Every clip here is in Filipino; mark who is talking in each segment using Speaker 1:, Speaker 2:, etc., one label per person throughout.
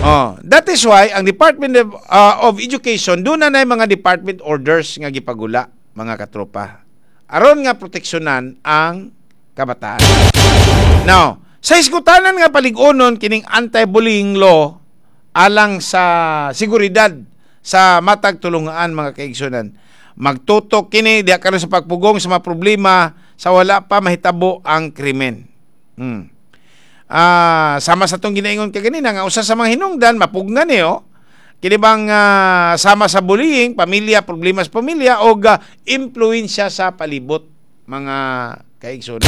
Speaker 1: That is why ang Department of Education doon na mga department orders nga gipagula mga katropa. Aron nga proteksyonan ang kabataan. Now, sa iskutanan nga paligunon kining anti-bullying law alang sa seguridad sa matag tulungaan mga kaigsunan. Magtutok kini diha karon sa pagpugong sa mga problema sa wala pa mahitabo ang krimen. Sama sa itong ginaingon ka ganina nga usa sa mga hinungdan mapugnan kini bang sama sa bullying, pamilya, problema sa pamilya o impluwensya sa palibot mga kaigsunan.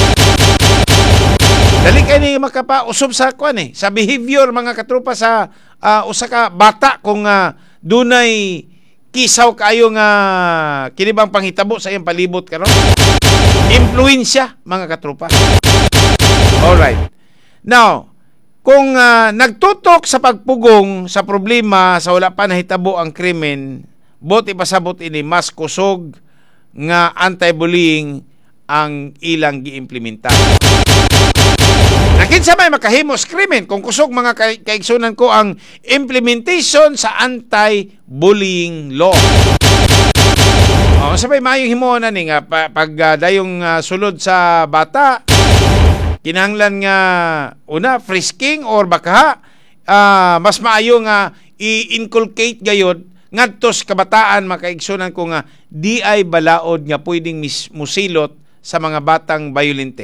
Speaker 1: Dali kay ni makapausob sa sa behavior mga katropa sa usa ka bata kung dunay kisaw kayo nga kini bang panghitabo sa iyang palibot karon. Impluwensya mga katropa. Alright. Now, kung nagtutok sa pagpugong sa problema sa wala pa nahitabo ang krimen, buti pasabot ini mas kusog nga anti-bullying ang ilang giimplementa. Nakinsa may makahimos krimen kung kusog mga kaigsunan ko ang implementation sa anti-bullying law. Sabay mayong himo na ni nga pag dayong sulod sa bata kinahanglan nga una frisking or baka mas maayo nga i-inculcate gayud ngadto sa kabataan makaigsunan ko nga di ay balaod nga pwedeng musilot sa mga batang bayolente.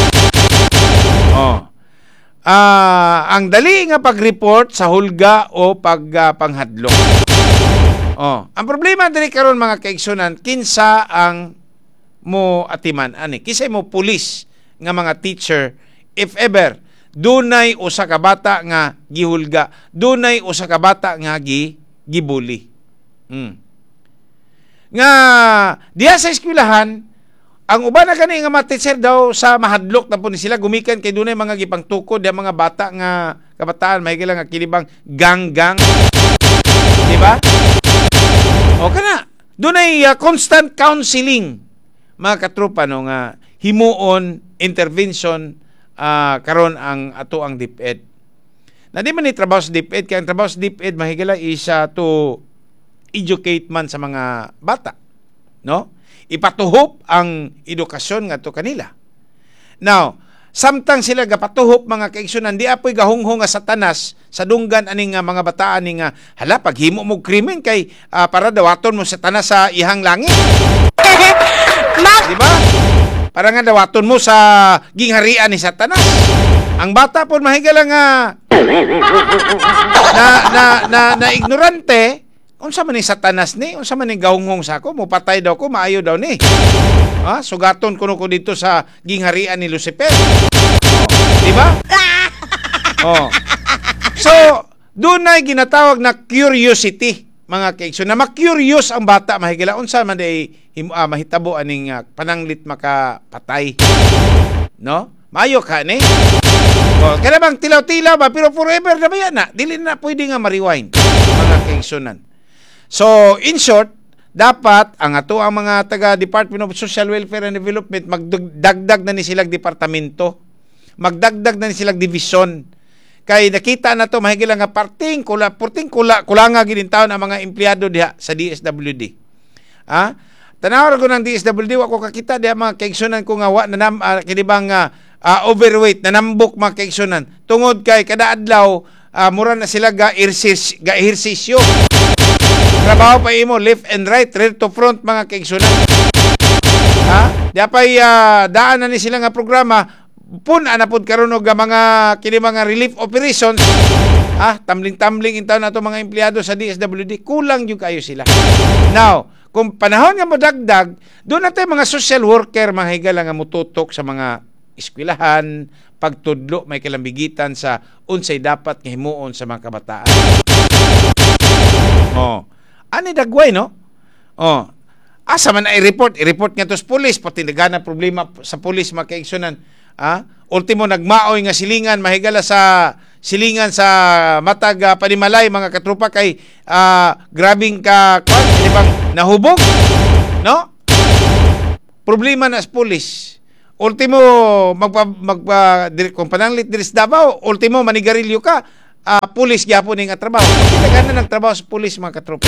Speaker 1: Ang dali nga pag-report sa hulga o panghadlok. Ang problema diri karon mga kaigsunan kinsa ang mo atiman ani kisay mo pulis nga mga teacher if ever dunay usa ka bata nga gihulga, dunay usa ka bata nga gibully. Nga diha sa eskwelahan ang uban na gani nga mga teacher daw sa mahadlok na po ni sila gumikan kay dunay mga gipangtukod ang mga bata nga kabataan may nga kilibang gang-gang. Di ba? O kana, dunay constant counseling mga katropa no nga himuon intervention karon ang ato ang DepEd. Na di man ni trabaho sa DepEd kay ang trabaho sa DepEd mahigala isa to educate man sa mga bata, no? Ipatuhop ang edukasyon nga to kanila. Now, samtang sila gapatuhop mga kaigsunan di apoy gahunghong nga satanas sa dunggan aning mga bataan ni nga hala paghimo mo krimen kay para dawaton mo satanas sa ihang langit. Di ba? Para nga dawaton mo sa gingharian ni satanas. Ang bata po mahigala nga na ignorante unsa man ni satanas ni unsa man ni gahunghong sako mo patay daw ko maayo daw ni. Sugaton kuno ko dito sa gingharian ni Lucifer. Di ba? So, dunay ginatawag na curiosity mga kaigsoon na ma-curious ang bata mahigala unsa man day mahitabo aning pananglit makapatay. No? Maayo ka ni. Kada bang tilaw-tilaw ba pero forever na ba yan na? Dili na pwede nga ma-rewind mga kaigsunan. So, in short, dapat ang ato ang mga taga Department of Social Welfare and Development magdagdag na ni silang departamento. Magdagdag na ni silang division. Kay nakita na to mahigala nga parting kulanga gid taon ang mga empleyado diha sa DSWD. Tanaw ko ng DSWD wa ko kakita diha mga kaigsunan ko nga wa na kinibang overweight na nambok mga kaigsunan. Tungod kay kada adlaw mura na sila ga ehersisyo. Trabaho pa imo left and right, rear to front mga kaigsunan. Diha pay daan na ni sila nga programa pun anapod karon og mga kini mga relief operations tamling-tamling intaw nato mga empleyado sa DSWD kulang yung kayo sila. Now kung panahon nga modagdag doon natin mga social worker mga higala nga mututok sa mga eskwelahan pagtudlo may kalambigitan sa unsay dapat nga himuon sa mga kabataan. Ani dagway no? Asa man ay i-report nga to sa pulis pati nagana problema sa pulis mga kaigsunan. Ultimo nagmaoy nga silingan mahigala sa silingan sa matag panimalay mga katropa kay grabing ka bang nahubog no problema na sa pulis ultimo kung pananglit diri sa Davao ultimo manigarilyo ka pulis gyapon ning trabaho. Kinahanglan ng trabaho sa pulis mga katropa.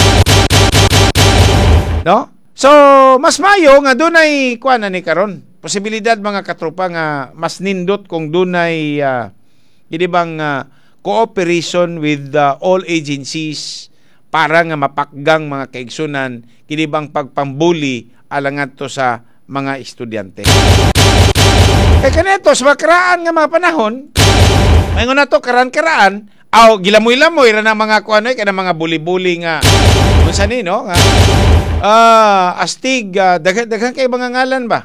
Speaker 1: No? So, mas mayo nga dunay kuan na ni karon. Posibilidad mga katropa nga mas nindot kung dunay bang cooperation with all agencies para nga mapakgang mga kaigsunan kini bang pagpambuli alangan to sa mga estudyante. Kaya kanito, sa makaraan nga mga panahon, mayngon na to, karaan-karaan, gilamoy-lamoy ra ng mga kuanoy, kaya mga buli-buli nga, unsa ni, no? Astig, daghan kay mga ngalan ba?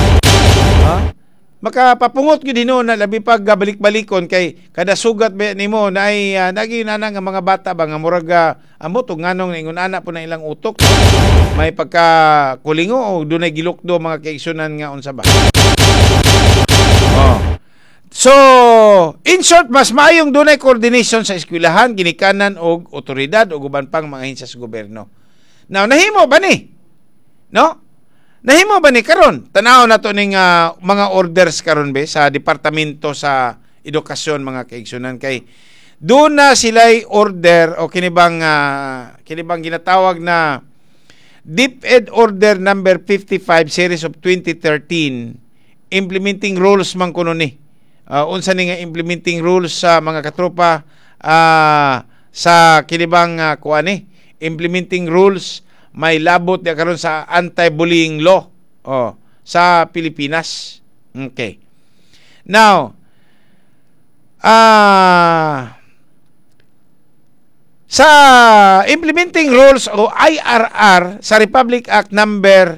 Speaker 1: Makapapungot gyud hino na labi pag balik-balikon kay kada sugat ba nimo na ay naginana nga mga bata ba nga murag amo tug nganong ingon ana po na ilang utok may pagka kulingo o dunay gilukdo mga kaigsunan nga unsa ba. So, in short, mas maayong dunay coordination sa eskwelahan, ginikanan og otoridad o uban pang mga ahensya sa gobyerno. Now, nahimo ba ni? No? Nahimo ba ni karon? Tanaw na to ning mga orders karon be sa departamento sa edukasyon mga kaigsunan kay doon na sila'y order o kinibang ginatawag na DepEd Order number 55 series of 2013 implementing rules man kuno ni. Unsa ni nga implementing rules sa mga katropa sa kinibang kuani implementing rules may labot na karon sa anti-bullying law sa Pilipinas. Okay. Now, sa implementing rules o IRR sa Republic Act number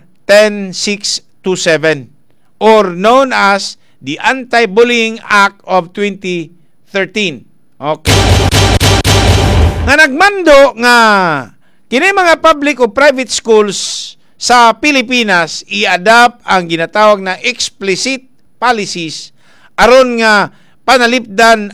Speaker 1: 10627 or known as the Anti-Bullying Act of 2013. Okay. Nga nagmando nga kini mga public o private schools sa Pilipinas i-adapt ang ginatawag na explicit policies aron nga panalipdan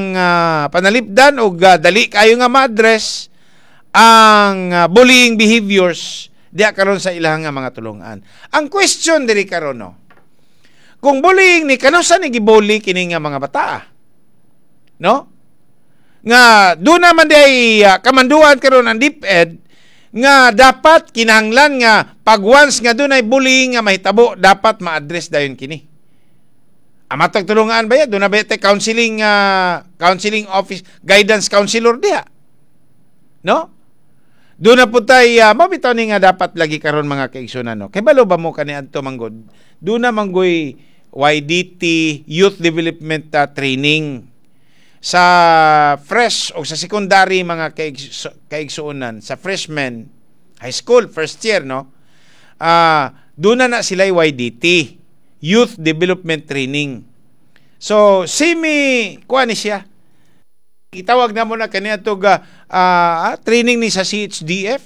Speaker 1: o dali kayo nga ma-address ang bullying behaviors diha karon sa ilang mga tulungan. Ang question diri karon no. Kung bullying ni kanusa ni gibully kini nga mga bata? No? Nga do naman di kamanduan karon ang DepEd nga dapat kinahanglan nga pag once nga dunay bullying nga mahitabo dapat ma-address dayon kini. Amatag tulungan ba ya? Doon na ba ito counseling office, guidance counselor diha? No? Doon na po tayo, mabitaw ni nga dapat lagi karon mga kaigsunan. No? Kay balo ba mo kani adto manggod? Doon na manggoy YDT, Youth Development Training sa fresh o sa secondary mga kaigsuunan, sa freshman, high school, first year, no? Doon na sila YDT, Youth Development Training. So, kuha ni siya. Itawag na mo na kaniya ito training ni sa CHDF.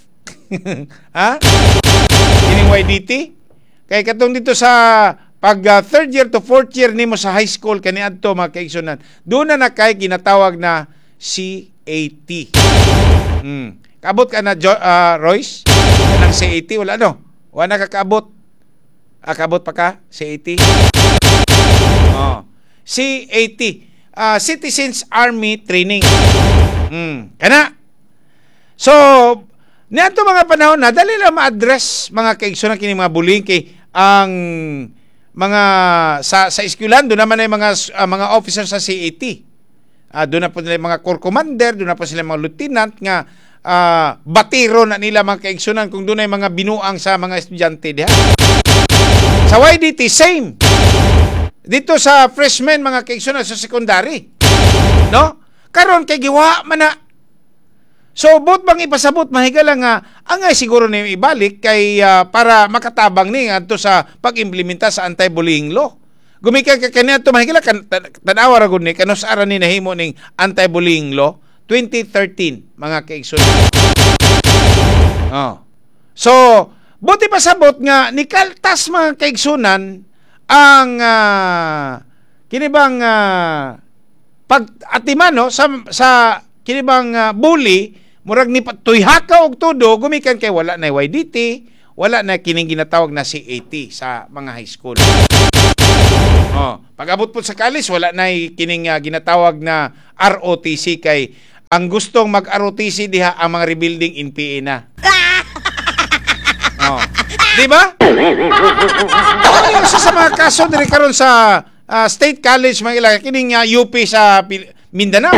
Speaker 1: Kining YDT. Kaya katong dito sa pag third year to fourth year nimo sa high school kaniya ito mga kaigsunan, doon na kay ginatawag na CAT. Kaabot ka na, Royce? Kanang CAT? Wala, no? Wala kakaabot. Kaabot pa ka? CAT? CAT. Citizens Army Training. Kana. So, niadto mga panahon na, dali lang ma-address mga kaigsunan kini mga bullying kay ang mga sa eskwelahan doon naman ay mga officers sa CAT. Doon na po nila mga corps commander, doon na po sila mga lieutenant nga batiro na nila mga kaigsunan kung doon ay mga binuang sa mga estudyante diha. Sa YDT same. Dito sa freshman mga kaigsunan sa secondary. No? Karon kay giwa man na. So bot bang ipasabot mahigala nga angay siguro ni ibalik kay para makatabang ni adto sa pag-implementa sa anti-bullying law. Gumikan ka kaniadto mahigala tan-awa ra gud ni kanus ara ni nahimo ning anti-bullying law 2013 mga kaigsunan. So buti pasabot nga nikaltas mga kaigsunan ang kinibang pag-atiman no sa kinibang bully murag ni tuyhaka og todo gumikan kay wala na YDT, wala na kining ginatawag na CAT sa mga high school. Pag-abot po sa college wala na kining ginatawag na ROTC kay ang gustong mag-ROTC diha ang mga rebuilding NPA na. Oh. Di ba? Ano sa mga kaso diri karon sa State College mga ila kining UP sa Mindanao.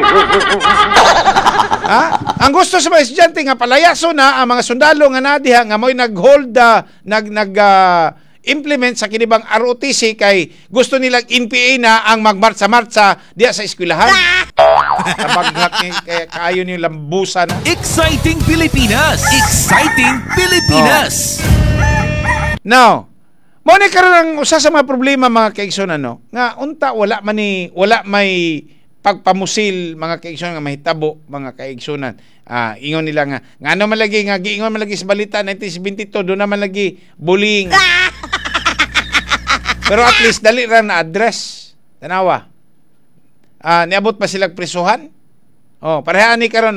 Speaker 1: Ha? Ang gusto sa mga estudyante nga palayaso na ang mga sundalo nga nadiha nga mo'y nag-hold implement sa kinibang ROTC kay gusto nilang NPA na ang magmarsa-marsa diya sa eskwelahan. Nabaghat ni kaayo ni lambusan.
Speaker 2: Exciting Pilipinas! Exciting Pilipinas!
Speaker 1: Now, mo ni karon ang usa sa mga problema mga kaigsoon nga unta wala may pagpamusil mga kaigsoon nga mahitabo mga kaigsunan. Ingon nila nga ano man lagi nga giingon man lagi sa balita 1972 do naman lagi bullying. Pero at least dali ra na address. Tanawa. Niabot pa sila prisuhan? Parehaan ni karon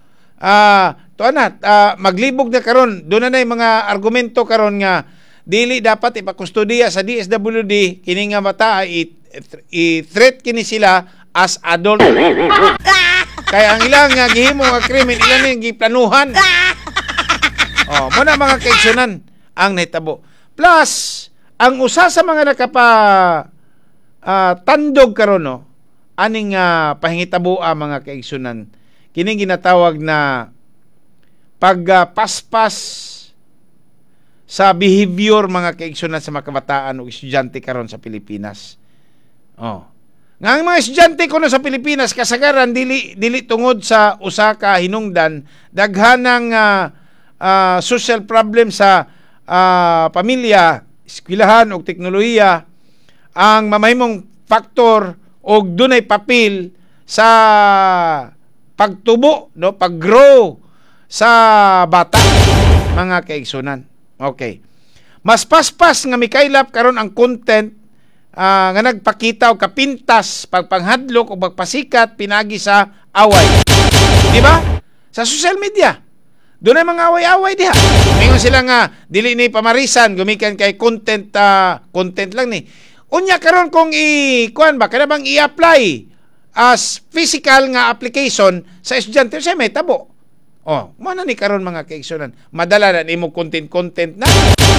Speaker 1: maglibog na karon. Doon na mga argumento karon nga dili dapat ipakustudiya sa DSWD kini nga mata i-threat kini sila as adult. Kaya ang ilang nga gihimo nga krimen ilang ning giplanuhan. Muna mga kaigsunan ang nahitabo. Plus ang usa sa mga tandog karon aning pahingitabo mga kaigsunan kining ginatawag na pagpaspas sa behavior mga kaigsunan sa mga kabataan o estudyante karon sa Pilipinas. Nga ang mga estudyante kuno sa Pilipinas kasagaran dili tungod sa usa ka hinungdan daghanang social problem sa pamilya, eskwelahan o teknolohiya ang mamahimong faktor o dunay papel sa pagtubo pag-grow sa bata mga kaigsunan. Okay. Mas paspas nga mikaylap karon ang content nga nagpakita og kapintas pagpanghadlok o pagpasikat pinagi sa away. Di ba? Sa social media. Doon ay mga away-away diha. Mingon sila nga dili ni pamarisan gumikan kay content lang ni. Unya karon kung kada bang i-apply as physical nga application sa estudyante sa may tabo. Mo na ni karon mga kaigsunan. Madala na nimo content na.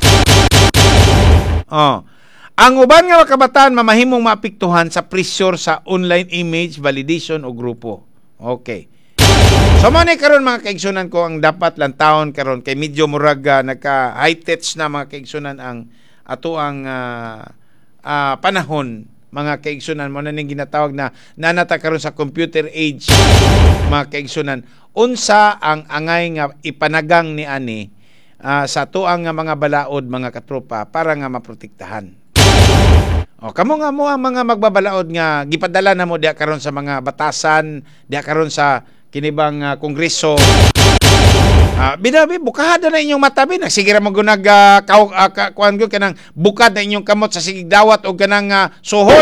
Speaker 1: Ang uban nga kabataan mamahimong maapektuhan sa pressure sa online image validation o grupo. Okay. So mo ni karon mga kaigsunan ko ang dapat lang taon karon kay medyo murag nagka high tech na mga kaigsunan ang ato ang panahon mga kaigsunan mo na ning ginatawag na nanata karon sa computer age mga kaigsunan. Unsa ang angay nga ipanagang ni ani sa tuang nga mga balaod mga katropa para nga maprotektahan. Kamo nga mo ang mga magbabalaod nga gipadala na mo diha karon sa mga batasan, diha karon sa kinibang kongreso. Binabi bukahada na inyong mata bin sige ra magunag kuan gyud kanang bukad na inyong kamot sa sigig dawat o kanang suhol.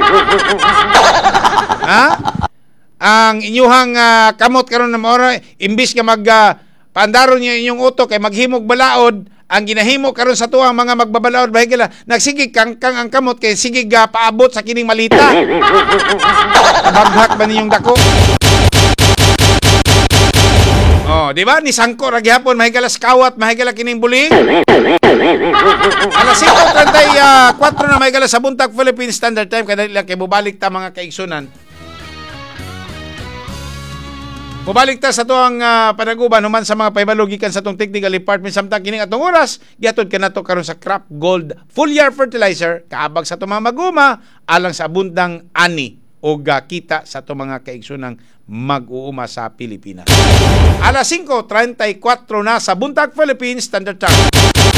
Speaker 1: Ang inyuhang kamot karon na maora imbis nga paandaron niyo inyong utok kay maghimog balaod, ang ginahimo karon sa tuang mga magbabalaod bahigala nagsigig kangkang ang kamot kay sigig paabot sa kining malita. Baghak ba ninyong dako? Di ba? Ni sangko ra gihapon mahigala kawat, mahigala kining buling. Alas 5:34 na mahigala sa buntag Philippine Standard Time kada ila kay mubalik ta mga kaigsunan. Mubalik ta sa tuang panaguban human sa mga pahibalogikan sa tong technical department samtang kining atong oras giatod kanato karon sa Crop Gold Full Year Fertilizer kaabag sa itong mga maguma alang sa abundang ani o kita sa itong mga kaigsunang mag-uuma sa Pilipinas. Alas 5:34 na sa buntag Philippine Standard Time.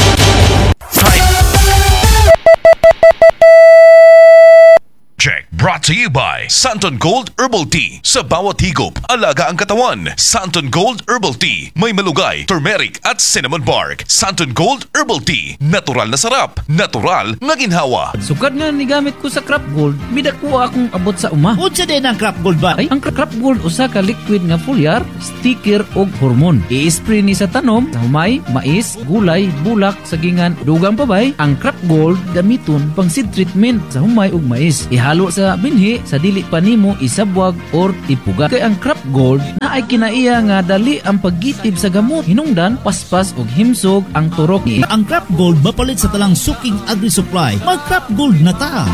Speaker 2: Check. Brought to you by Santon Gold Herbal Tea. Sa bawat higop, alaga ang katawan. Santon Gold Herbal Tea. May malugay, turmeric at cinnamon bark. Santon Gold Herbal Tea. Natural na sarap. Natural na ginhawa.
Speaker 3: Sukad nga ni gamit ko sa Crop Gold, midako akong abot sa uma.
Speaker 4: Unsa din ang Crop Gold ba?
Speaker 3: Ay, ang Crop Gold usa ka liquid nga foliar, sticker og hormon. I-spray ni sa tanom, sa humay, mais, gulay, bulak, sagingan, dugang pabay. Ang Crop Gold gamiton pang seed treatment sa humay ug mais. Ihalo sa binhi sa dili pa nimo isabwag or ipuga. Kay ang Crop Gold na ay kinaiya nga dali ang paggitib sa gamot, hinungdan, paspas ug himsog ang turok ni.
Speaker 4: Ang Crop Gold mapalit sa talang suking agri-supply. Mag Crop Gold na ta.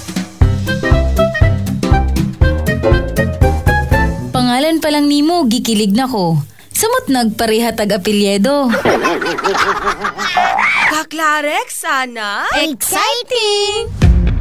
Speaker 5: Pangalan pa lang nimo, gikilig na ko. Samot nagpareha tag-apelyedo.
Speaker 6: Kaklarek, sana?
Speaker 5: Exciting!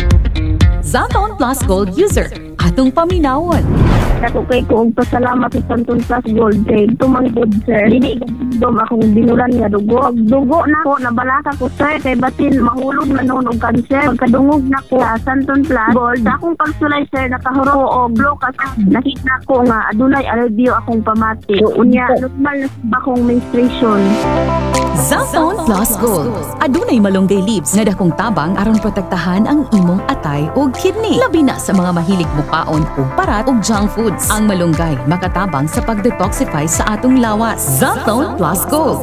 Speaker 7: Zaton Plus Gold user, atong paminawon.
Speaker 8: Ako kay kong pasalamat sa Santon Plus Gold kay tumanggod sir. Dili dom akong binulan nga dugo. Dugo na ko, nabalaka ko sir kay batin mahulog na noon og cancer. Pagkadungog na ko sa Santon Plus Gold, akong pagsulay sir nakahuro o block as nakita ko nga adunay alivio akong pamati. Unya normal na akong menstruation.
Speaker 7: Zaton Plus Gold, adunay malunggay leaves nga dakong tabang aron protektahan ang imong atay ug kidney. Labi na sa mga mahilig mukaon ug parat ug junk foods. Ang malunggay makatabang sa pagdetoxify sa atong lawas. Zaton Plus Gold.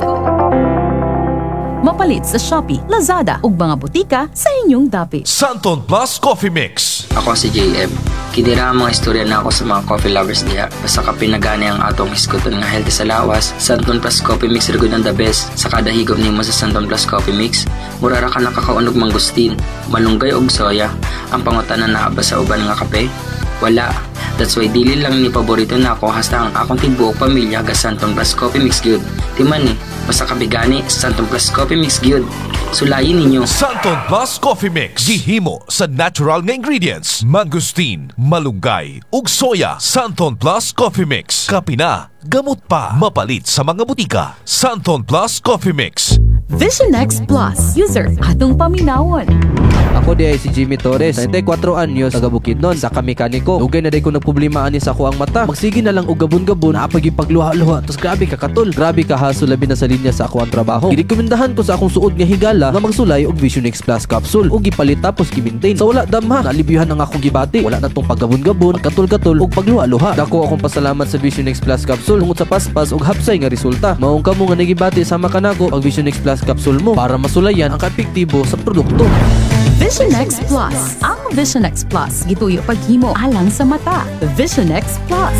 Speaker 7: Mapalit sa Shopee, Lazada ug mga butika sa inyong dapit.
Speaker 2: Santon Plus Coffee Mix.
Speaker 9: Ako si JM. Kinira ang mga istorya na ako sa mga coffee lovers diha. Basta ka pinagani ang atong hisgoton nga healthy sa lawas, Santon Plus Coffee Mix rin ang the best. Sa kada higop nimo sa Santon Plus Coffee Mix, murara ka nakakaunog mangustin, malunggay og soya. Ang pangutanan na ba sa uban nga kape? Wala. That's why dili lang ni paborito na ako hasta ang akong tibuok pamilya ga Santon Plus Coffee Mix gyud. Timan ni, basta kabigani Santon Plus Coffee Mix gyud. Sulayin ninyo.
Speaker 2: Santon Plus Coffee Mix. Gihimo sa natural nga ingredients. Mangustin, malunggay, ug soya. Santon Plus Coffee Mix. Kapina, gamot pa. Mapalit sa mga butika. Santon Plus Coffee Mix.
Speaker 7: Vision X Plus user, atong paminawon.
Speaker 10: Ako di ay si Jimmy Torres, 94 anyos, taga Bukidnon, sa kamekaniko. Lugay na day ko nagproblema ani sa ako ang mata. Magsige na lang og gabon-gabon, napagi pagluha-luha. Tos grabe ka katol, grabe ka haso labi na sa linya sa ako ang trabaho. Girekomendahan ko sa akong suod nga higala nga magsulay og Vision X Plus capsule og gipalit tapos gi-maintain. Sa wala damha, nalibyuhan ang akong gibati. Wala na tong paggabon-gabon, katol-katol og pagluha-luha. Dako akong pasalamat sa Vision X Plus capsule tungod sa paspas og hapsay nga resulta. Maong kamo nga nagibati sama kanako ang Vision X Plus capsule mo para masulayan ang kaepektibo sa produkto.
Speaker 7: Vision X Plus. Ang Vision X Plus gituyo paghimo alang sa mata. Vision X Plus.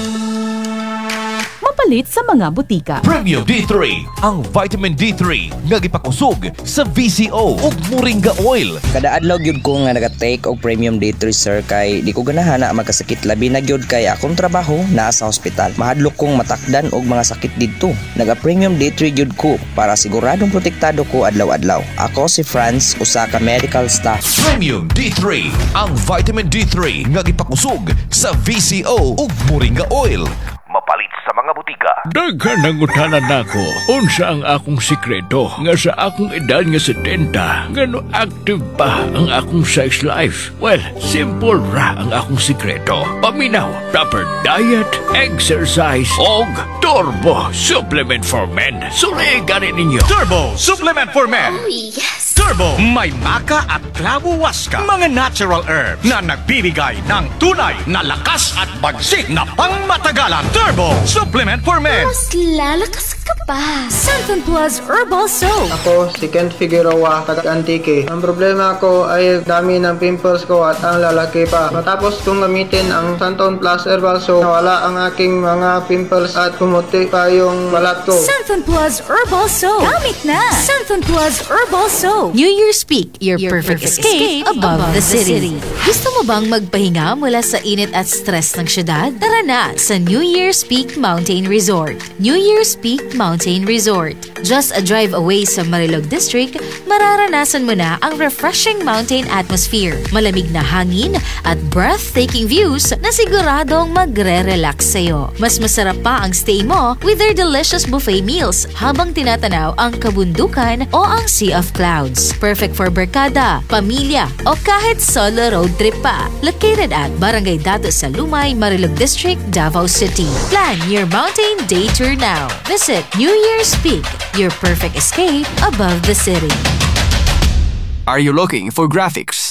Speaker 7: Mapalit sa mga butika.
Speaker 2: Premium D3, ang vitamin D3 nga gipakusog sa VCO ug moringa oil.
Speaker 9: Kada adlaw gyud ko nga naga-take og Premium D3 sir kay di ko ganahan na magkasakit labi na gyud kay akong trabaho naa sa ospital. Mahadlok kong matakdan og mga sakit didto. Naga-Premium D3 gyud ko para siguradong protektado ko adlaw-adlaw. Ako si Franz, usa ka medical staff.
Speaker 2: Premium D3, ang vitamin D3 nga gipakusog sa VCO ug moringa oil. Mapalit sa mga butika.
Speaker 11: Daghan nangutanan nako unsa ang akong sikreto nga sa akong edad nga 70 ngano active pa ang akong sex life. Well, simple ra ang akong sikreto. Paminaw, proper diet, exercise og Turbo Supplement for Men. Surigan ninyo.
Speaker 12: Turbo Supplement for Men.
Speaker 6: Oh, yes!
Speaker 12: Turbo, may maka at clavo waska, mga natural herbs na nagbibigay ng tunay na lakas at bagsik na pangmatagalan. Turbo Supplement for Men.
Speaker 5: Mas lalakas ka pa. Santon Plus Herbal Soap.
Speaker 13: Ako si Kent Figueroa, taga Antique. Ang problema ko ay dami ng pimples ko at ang lalaki pa. Matapos kong gamitin ang Santon Plus Herbal Soap, nawala ang aking mga pimples at pumuti pa yung balat ko.
Speaker 5: Santon Plus Herbal Soap. Gamit na. Santon Plus Herbal Soap. New Year's Peak, your perfect escape above the city. Gusto mo bang magpahinga mula sa init at stress ng syudad? Tara na sa New Year's Peak Mountain Resort. New Year's Peak Mountain Resort. Just a drive away sa Marilog District, mararanasan mo na ang refreshing mountain atmosphere, malamig na hangin at breathtaking views na siguradong magre-relax sa'yo. Mas masarap pa ang stay mo with their delicious buffet meals habang tinatanaw ang kabundukan o ang Sea of Clouds. Perfect for barkada, pamilya o kahit solo road trip pa. Located at Barangay Dato sa Lumay, Marilog District, Davao City. Plan your mountain day tour now. Visit New Year's Peak, your perfect escape above the city.
Speaker 14: Are you looking for graphics,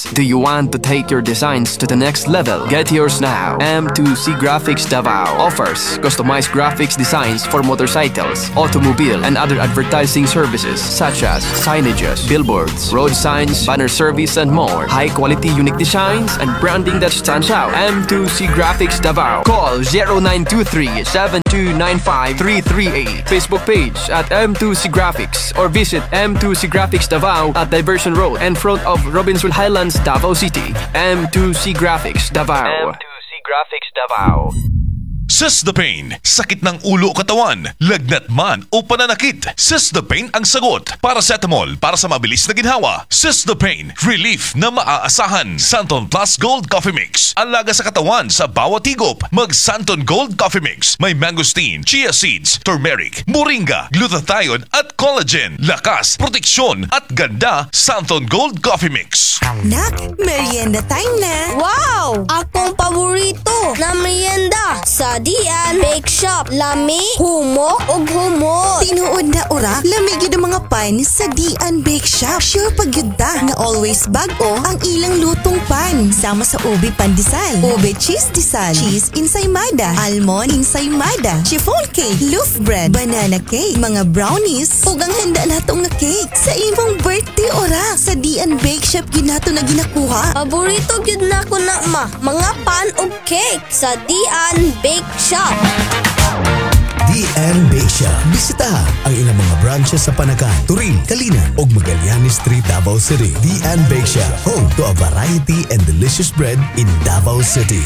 Speaker 14: Graphics. Do you want to take your designs to the next level? Get yours now. M2C Graphics Davao offers customized graphics designs for motorcycles, automobile, and other advertising services such as signages, billboards, road signs, banner service, and more. High-quality unique designs and branding that stands out. M2C Graphics Davao. Call 0923-7295338. Facebook page at M2C Graphics or visit M2C Graphics Davao at Diversion Road in front of Robinson Highlands, Davao City. M2C Graphics Davao. M2C Graphics Davao.
Speaker 2: Sesdapain, sakit ng ulo o katawan, lagnat man o pananakit. Sesdapain ang sagot. Paracetamol para sa mabilis na ginhawa. Sesdapain, relief na maaasahan. Santon Plus Gold Coffee Mix. Alaga sa katawan sa bawat higop. Mag Santon Gold Coffee Mix. May mangosteen, chia seeds, turmeric, moringa, glutathione at collagen. Lakas, proteksyon at ganda. Santon Gold Coffee Mix.
Speaker 6: Nak, merienda time na. Wow! Akong paborito na merienda sa Dian Bake Shop. Lami, humok ug humot.
Speaker 15: Tinuod na ora, lamig yun ang mga pan sa Dian Bake Shop. Sure pagyuda na always bago ang ilang lutong pan. Sama sa ube pandesal, ube cheese disal, cheese ensaymada, almond ensaymada, chiffon cake, loaf bread, banana cake, mga brownies, ug ang handa natong nga cake sa imong birthday ora. Sa Dian Bake Shop yun nato na ginakuha.
Speaker 6: Paborito gyud na ko na mga pan ug cake sa Dian Bake Shop.
Speaker 16: DN Bake Shop. Bisitahan ang ilang mga branches sa Panakan, Turin, Kalinan ug Magallanes Street, Davao City. DN Bake Shop, home to a variety and delicious bread in Davao City.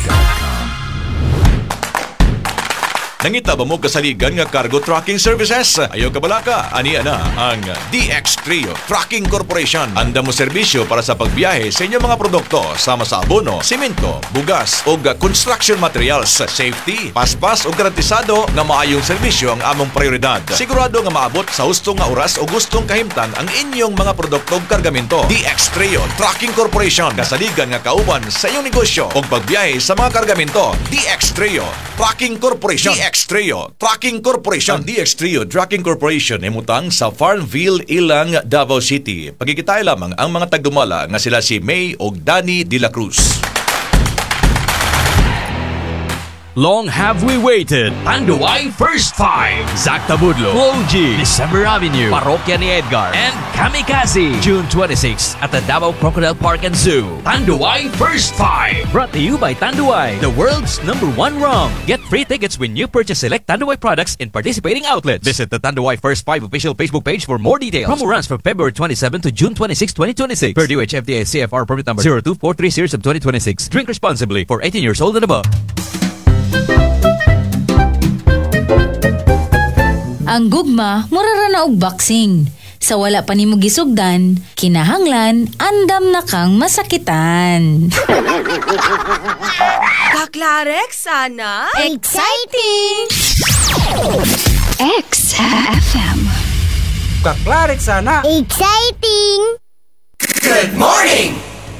Speaker 17: Nangita ba mo kasaligan nga cargo trucking services? Ayaw ka balaka, aniya na ang DX Trio Trucking Corporation. Anda mo serbisyo para sa pagbiyahe sa inyong mga produkto sama sa abono, simento, bugas o construction materials. Safety, paspas o garantisado nga maayong serbisyo ang among prioridad. Sigurado nga maabot sa hustong nga oras o gustong kahimtang ang inyong mga produkto o kargamento. DX Trio Trucking Corporation. Kasaligan nga kauban sa iyong negosyo o pagbiyahe sa mga kargamento. DX Trio Trucking Corporation. DX Trio Trucking Corporation. Ang DX Trio Trucking Corporation ay mutang sa Farmville, Ilang, Davao City. Pagkikitay lamang ang mga tagdumala nga sila si May o Danny de la Cruz.
Speaker 18: Long have we waited. Tanduay First Five. Zac Tabudlo, Flo G, December Avenue, Parokya ni Edgar, and Kamikaze. June 26 at the Davao Crocodile Park and Zoo. Tanduay First Five. Brought to you by Tanduay, the world's #1 rum. Get free tickets when you purchase select Tanduay products in participating outlets. Visit the Tanduay First Five official Facebook page for more details. Promo runs from February 27 to June 26, 2026. Per DOH FDA CFR permit number 0243 series of 2026. Drink responsibly for 18 years old and above.
Speaker 5: Ang gugma, murara na og boxing. Sa wala pa nimo gisugdan, kinahanglan, andam na kang masakitan.
Speaker 6: Kaklarex, sana?
Speaker 19: Exciting! XFM.
Speaker 20: Kaklarex, sana?
Speaker 19: Exciting!